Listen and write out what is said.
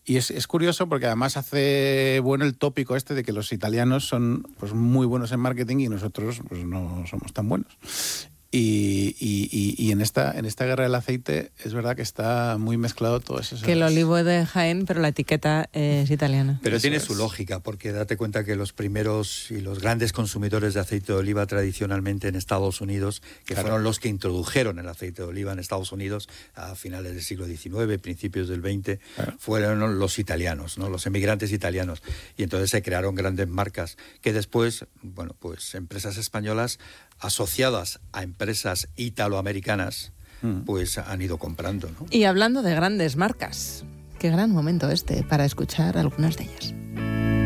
Y es curioso porque además hace bueno el tópico este de que los italianos son pues muy buenos en marketing y nosotros pues no somos tan buenos. Y en esta guerra del aceite es verdad que está muy mezclado todo eso. Que el olivo es de Jaén, pero la etiqueta es italiana. Pero tiene su lógica, porque date cuenta que los primeros y los grandes consumidores de aceite de oliva tradicionalmente en Estados Unidos, que fueron los que introdujeron el aceite de oliva en Estados Unidos a finales del siglo XIX, principios del XX, fueron los italianos, ¿no? Los emigrantes italianos. Y entonces se crearon grandes marcas que después, bueno, pues empresas españolas asociadas a empresas italoamericanas, pues han ido comprando, ¿no? Y hablando de grandes marcas, qué gran momento para escuchar algunas de ellas.